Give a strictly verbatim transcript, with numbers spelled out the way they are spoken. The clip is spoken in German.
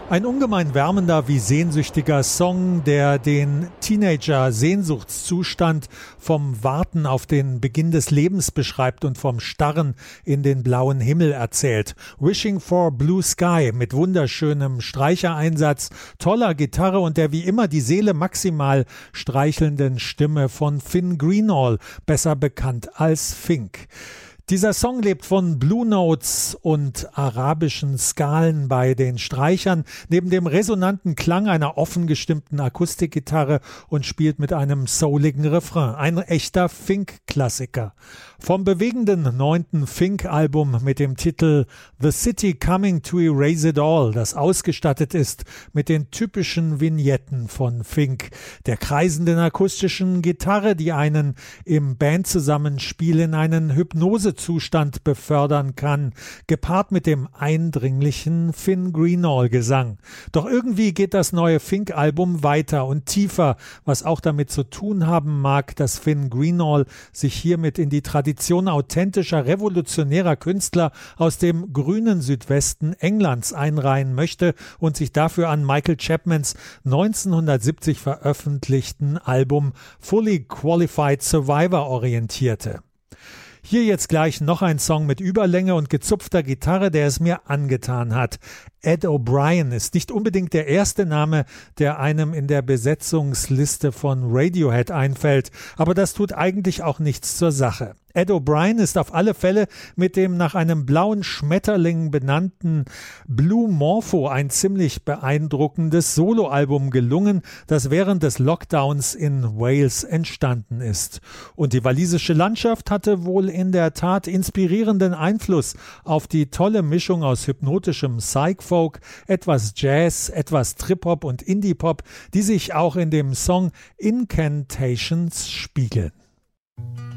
Ein ungemein wärmender wie sehnsüchtiger Song, der den Teenager-Sehnsuchtszustand vom Warten auf den Beginn des Lebens beschreibt und vom Starren in den blauen Himmel erzählt. Wishing for Blue Sky mit wunderschönem Streichereinsatz, toller Gitarre und der wie immer die Seele maximal streichelnden Stimme von Finn Greenall, besser bekannt als Fink. Dieser Song lebt von Blue Notes und arabischen Skalen bei den Streichern, neben dem resonanten Klang einer offen gestimmten Akustikgitarre und spielt mit einem souligen Refrain. Ein echter Fink-Klassiker. Vom bewegenden neunten Fink-Album mit dem Titel The City Coming to Erase It All, das ausgestattet ist mit den typischen Vignetten von Fink, der kreisenden akustischen Gitarre, die einen im Bandzusammenspiel in einen Hypnosezustand befördern kann, gepaart mit dem eindringlichen Finn Greenall-Gesang. Doch irgendwie geht das neue Fink-Album weiter und tiefer, was auch damit zu tun haben mag, dass Finn Greenall sich hiermit in die Tradition authentischer, revolutionärer Künstler aus dem grünen Südwesten Englands einreihen möchte und sich dafür an Michael Chapmans neunzehnhundertsiebzig veröffentlichten Album Fully Qualified Survivor orientierte. Hier jetzt gleich noch ein Song mit Überlänge und gezupfter Gitarre, der es mir angetan hat. Ed O'Brien ist nicht unbedingt der erste Name, der einem in der Besetzungsliste von Radiohead einfällt, aber das tut eigentlich auch nichts zur Sache. Ed O'Brien ist auf alle Fälle mit dem nach einem blauen Schmetterling benannten Blue Morpho ein ziemlich beeindruckendes Soloalbum gelungen, das während des Lockdowns in Wales entstanden ist. Und die walisische Landschaft hatte wohl in der Tat inspirierenden Einfluss auf die tolle Mischung aus hypnotischem Psych-Folk, etwas Jazz, etwas Trip-Hop und Indie-Pop, die sich auch in dem Song Incantations spiegeln.